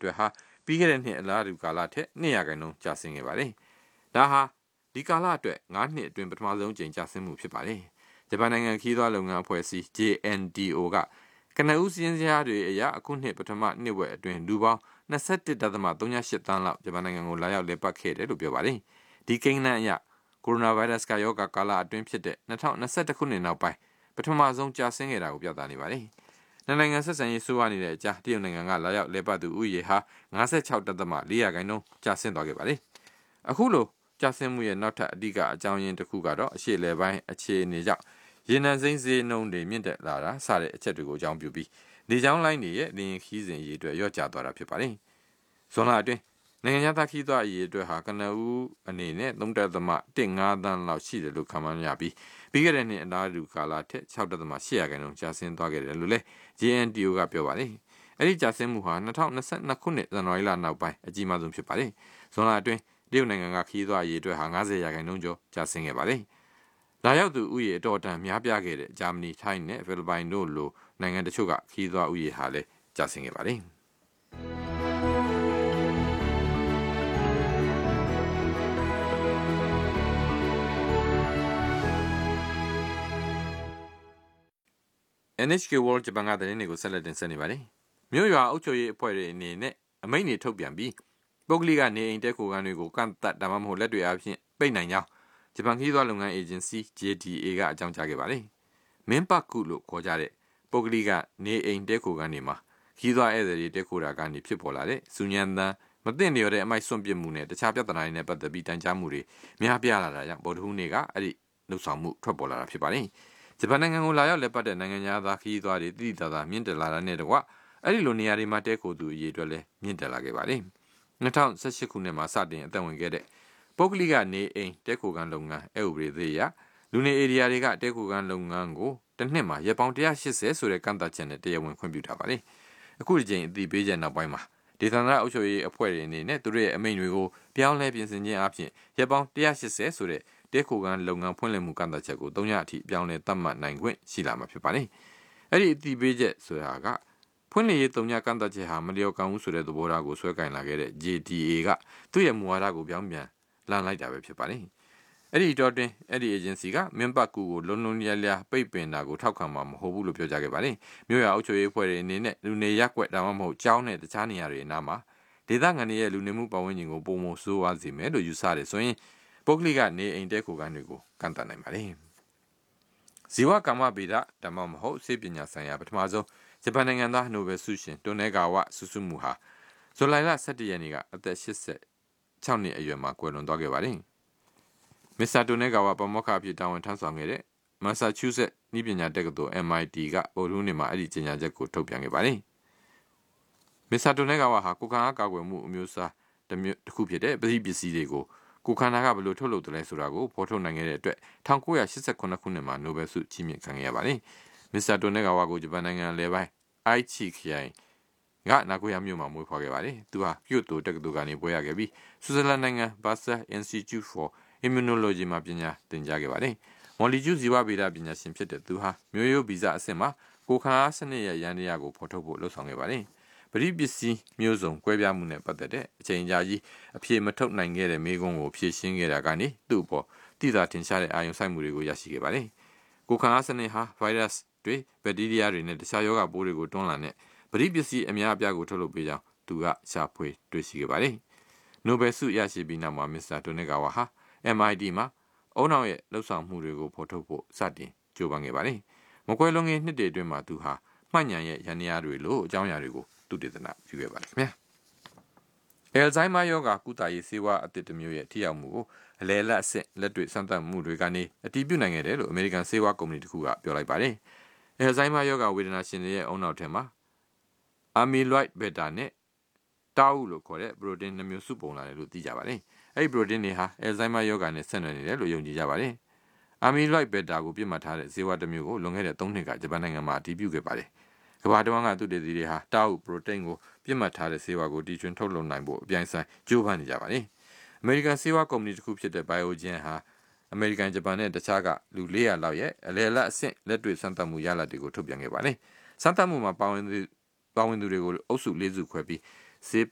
အတွက်ဟာပြီးခဲ့တဲ့နှစ်အလားတူကာလထက်200%ကျဆင်းခဲ့ပါတယ်။ဒါဟာဒီကာလအတွက်9နှစ်အတွင်းပထမဆုံးကြိမ်ကျဆင်းမှုဖြစ်ပါတယ်။ဂျပန်နိုင်ငံခီးသွွားလုပ်ငန်းအဖွဲ့အစည်း JNTO ကကနဦးစည်းစရာတွေအရအခုနှစ်ပထမနှစ်ဝက်အတွင်းလူပေါင်း21.38 သန်းလောက်ဂျပန်နိုင်ငံကိုလာရောက်လည်ပတ်ခဲ့တယ်လို့ပြောပါတယ်။ဒီကိန်းဂဏန်းအရကိုရိုနာဗိုင်းရပ်စ်ကရောဂါကာလအတွင်းဖြစ်တဲ့2021ခုနှစ်နောက်ပိုင်းပထမဆုံးကျဆင်းခဲ့တာကိုပြသနေပါတယ်။နိုင်ငံဆက်ဆံရေးဆိုးဝါးနေတဲ့အကြားတရုတ်နိုင်ငံကလာရောက်လည်ပတ်သူဥယေဟာ56.4%ကျဆင်းသွားခဲ့ပါတယ်။အခုလိုကျဆင်းမှုရဲ့နောက်ထပ်အဓိကအကြောင်းရင်းတစ်ခုကတော့အရှေ့အလယ်ပိုင်းအခြေအနေကြောင့်ရေနံစိမ်းဈေးနှုန်းတွေမြင့်တက်လာတာစတဲ့အချက်တွေကိုအကြောင်းပြုပြီးလေကြောင်းလိုင်းတွေရဲ့လေယာဉ်ခီးစဉ်အရေးအတွက်ရော့ကျသွားတာဖြစ်ပါတယ်။ဇွန်လအတွင်းနိုင်ငံသားခီးသွွားအရေးအတွက်ဟာကနဦးအနေနဲ့3.15 သန်းလောက်ရှိတယ်လို့ခန့်မှန်းရပြီးပြီးခဲ့တဲ့နှစ်အလားတူကာလထက်6.8%ကျဆင်းသွားခဲ့တယ်လို့လည်း JNTO ကပြောပါတယ်။အဲဒီကျဆင်းမှုဟာ2022ခုနှစ်ဇန်နဝါရီလနောက်ပိုင်းအကြီးမားဆုံးဖြစ်ပါတယ်။ဇွန်လအတွင်းတရုတ်နိုင်ငံကခီးသွွားအရေးအတွက်ဟာ90%ကျော်ကျဆင်းခဲ့ပါတယ်။လာရောက်သူဥယေအတော်တန်များပြားခဲ့တဲ့ဂျာမနီထိုင်းနဲ့ဖိလစ်ပိုင်တို့လိုနိုင်ငံတချို့ကခီးသွွားဥယေဟာလည်းကျဆင်းခဲ့ပါတယ်။ NHK World ဂျပန်ကသတင်းတွေကိုဆက်လက်တင်ဆက်နေပါတယ်။မြို့ရွာအုပ်ချုပ်ရေးအဖွဲ့တွေအနေနဲ့အမိန့်တွေထုတ်ပြန်ပြီးပုဂ္ဂလိကနေအိမ်တဲခိုခန်းတွေကိုကန့်သတ်ဒါမှမဟုတ်လက်တွေအဖြစ်ပိတ်နိုင်ကြောင်းဂျပန်ခီးသွွားလုပ်ငန်းအေဂျင်စီ JTA ကအကြောင်းကြားခဲ့ပါတယ်။မင်းပတ်ကုလို့ခေါ်ကြတဲ့ပုဂ္ဂလိကနေအိမ်တဲခိုခန်းတွေမှာခီးသွွားဧည့်သည်တွေတဲခိုတာကနေဖြစ်ပေါ်လာတဲ့စူညံတန်မသိလျော်တဲ့အမိုက်စွန့်ပစ်မှုနဲ့တခြားပြဿနာတွေနဲ့ပတ်သက်ပြီးတိုင်ကြားမှုတွေများပြားလာတာကြောင့်ဗုဒ္ဓဟူးနေ့ကအဲ့ဒီလှုပ်ဆောင်မှုထွက်ပေါ်လာတာဖြစ်ပါတယ်။ဂျပန်နိုင်ငံကိုလာရောက်လက်ပတ်တဲ့နိုင်ငံသားခီးသွွားတွေတိတိကျကျမြင့်တက်လာတာနဲ့တကွအဲ့ဒီလိုနေရာတွေမှာတဲခိုသူအရေးအတွက်လည်းမြင့်တက်လာခဲ့ပါတယ်။2018ခုနှစ်မှာစတင်အသက်ဝင်ခဲ့တဲ့ပုဂ္ဂလိကနေအိမ်တဲခိုခန်းလုပ်ငန်းအဥပဒေသေးရလူနေဧရိယာတွေကတဲခိုခန်းလုပ်ငန်းကိုတစ်နှစ်မှာရက်ပေါင်း180ဆိုတဲ့ကန့်သတ်ချက်နဲ့တရားဝင်ခွင့်ပြုထားပါတယ်။အခုဒီချိန်အသိပေးချက်နောက်ပိုင်းမှာဒေသနာအုပ်ချုပ်ရေးအဖွဲ့တွေအနေနဲ့သူတို့ရဲ့အမိန့်တွေကိုပြောင်းလဲပြင်ဆင်ခြင်းအပြင်ရက်ပေါင်း180ဆိုတဲ့တဲခိုခန်းလုပ်ငန်းဖွင့်လှစ်မှုကန့်သတ်ချက်ကို3ရက်အထိပြောင်းလဲသတ်မှတ်နိုင်ခွင့်ရှိလာမှာဖြစ်ပါတယ်။အဲ့ဒီအသိပေးချက်ဆိုတာကဖွင့်လှစ်ရေး3ရက်ကန့်သတ်ချက်ဟာမလျော်ကန်ဘူးဆိုတဲ့သဘောထားကိုဆွဲကင်လာခဲ့တဲ့ JTA ကသူ့ရဲ့မူဝါဒကိုပြောင်းပြန်လန်လိုက်တာပဲဖြစ်ပါတယ်။အဲ့ဒီတော့တွင်အဲ့ဒီ agency ကမင်းပတ်ကူကိုလုံးလုံးလျားလျားပိတ်ပင်တာကိုထောက်ခံမှာမဟုတ်ဘူးလို့ပြောကြားခဲ့ပါတယ်။မြို့ရွာအုပ်ချုပ်ရေးအဖွဲ့တွေအနေနဲ့လူနေရပ်ကွက်ဒါမှမဟုတ်ကျောင်းနဲ့တခြားနေရာတွေအနားမှာဒေသခံတွေရဲ့လူနေမှုပတ်ဝန်းကျင်ကိုပုံမဆိုးဝါးစေမယ်လို့ယူဆတယ်ဆိုရင်ပုဂ္ဂလိကနေအိမ်တဲခိုခန်းတွေကိုကန့်သတ်နိုင်ပါတယ်။ဇီဝကမ္မဗေဒဒါမှမဟုတ်ဆေးပညာဆိုင်ရာပထမဆုံးဂျပန်နိုင်ငံသားနိုဘယ်ဆုရှင်တိုနဲဂါဝဆုစုမှုဟာဇူလိုင်လ17ရက်နေ့ကအသက်86နှစ်အရွယ်မှာကွယ်လွန်သွားခဲ့ပါတယ်။မစ္စတာတိုနဲဂါဝပါမောက္ခအဖြစ်တာဝန်ထမ်းဆောင်ခဲ့တဲ့မက်ဆာချူးဆက်နည်းပညာတက္ကသိုလ် MIT ကဗုဒ္ဓဟူးနေ့မှာအဲ့ဒီကြေညာချက်ကိုထုတ်ပြန်ခဲ့ပါတယ်။မစ္စတာတိုနဲဂါဝဟာကိုခံအားကာကွယ်မှုအမျိုးအစားတစ်ခုဖြစ်တဲ့ပစ္စည်းတွေကိုကိုခန္ဓာကဘယ်လိုထုတ်လုပ်တယ်လဲဆိုတာကိုဖော်ထုတ်နိုင်ခဲ့တဲ့အတွက်1989ခုနှစ်မှာနိုဘယ်ဆုချီးမြှင့်ခံခဲ့ရပါတယ်။မစ္စတာတိုနဲဂါဝကိုဂျပန်နိုင်ငံအလယ်ပိုင်းအိုက်ချီခရိုင်ကနာဂိုယာမြို့မှာမွေးဖွားခဲ့ပါတယ်။သူဟာကျိုတိုတက္ကသိုလ်ကနေဘွဲ့ရခဲ့ပြီးဆွစ်ဇာလန်နိုင်ငံ Basel Institute for Immunology မှာပညာသင်ကြားခဲ့ပါတယ်။မော်လီကျူးဇီဝဗေဒပညာရှင်ဖြစ်တဲ့သူဟာမျိုးရိုးဗီဇအဆင့်မှာကိုခံအားစနစ်ရဲ့ယန္တရားကိုဖော်ထုတ်ဖို့လှုံ့ဆော်ခဲ့ပါတယ်။ပရိပစ္စည်းမျိုးစုံကွဲပြားမှုနဲ့ပတ်သက်တဲ့အချိန်ကြာကြီးအဖြေမထုတ်နိုင်ခဲ့တဲ့မေးခွန်းကိုဖြေရှင်းခဲ့တာကနေသူ့အပေါ်တိကျထင်ရှားတဲ့အာရုံစိုက်မှုတွေကိုရရှိခဲ့ပါတယ်။ကိုခံအားစနစ်ဟာဗိုင်းရပ်စ်တွေဘက်တီးရီးယားတွေနဲ့တခြားရောဂါပိုးတွေကိုတွန်းလှန်တဲ့ပရိပစ္စည်းအများအပြားကိုထုတ်လုပ်ပေးကြောင်းသူကရှာဖွေတွေ့ရှိခဲ့ပါတယ်။နိုဘယ်ဆုရရှိပြီးနောက်မှာမစ္စတာတိုနဲဂါဝါဟာ MIT မှာအုံနောက်ရဲ့လှုပ်ဆောင်မှုတွေကိုဖော်ထုတ်ဖို့စတင်ကြိုးပမ်းခဲ့ပါတယ်။မကွယ်လွန်ခင်နှစ်တွေအတွင်းမှာသူဟာမှတ်ဉာဏ်ရဲ့ယန္တရားတွေလိုအကြောင်းအရာတွေကိုသူတည်တနာပြုခဲ့ပါတယ်ခင်ဗျာ။အယ်ဇိုင်းမာရောဂါကုသရေးဆေးဝါးအသစ်တစ်မျိုးရဲ့ထိရောက်မှုကိုအလယ်အလတ်အဆင့်လက်တွေ့စမ်းသပ်မှုတွေကနေအတည်ပြုနိုင်ခဲ့တယ်လို့အမေရိကန်ဆေးဝါးကုမ္ပဏီတစ်ခုကပြောလိုက်ပါတယ်။အယ်ဇိုင်းမာရောဂါဝေဒနာရှင်တွေရဲ့အုံနောက်ထဲမှာamyloid beta နဲ့တာဥလို့ခေါ်တဲ့ protein 2မျိုးစုပုံလာတယ်လို့သိကြပါတယ်။အဲဒီ protein တွေဟာ Alzheimer ရောဂါနဲ့ဆက်နွယ်နေတယ်လို့ယုံကြည်ကြပါတယ်။ amyloid beta ကိုပြစ်မှတ်ထားတဲ့ဆေးဝါးတစ်မျိုးကိုလွန်ခဲ့တဲ့3နှစ်ကဂျပန်နိုင်ငံမှာအတည်ပြုခဲ့ပါတယ်။ကမ္ဘာတဝန်းကသုတေသီတွေဟာတာဥ protein ကိုပြစ်မှတ်ထားတဲ့ဆေးဝါးကိုတီထွင်ထုတ်လုပ်နိုင်ဖို့အပြိုင်ဆိုင်ကြိုးပမ်းနေကြပါတယ်။ အမေရိကန်ဆေးဝါးကုမ္ပဏီတစ်ခုဖြစ်တဲ့ Biogen ဟာအမေရိကန်ဂျပန်နဲ့တခြားကလူ400လောက်ရဲ့အလယ်အလတ်အဆင့်လက်တွေ့စမ်းသပ်မှုရလဒ်တွေကိုထုတ်ပြန်ခဲ့ပါတယ်။စမ်းသပ်မှုမှာပါဝင်သူတွေကိုအုပ်စု4စုခွဲပြီးဆေး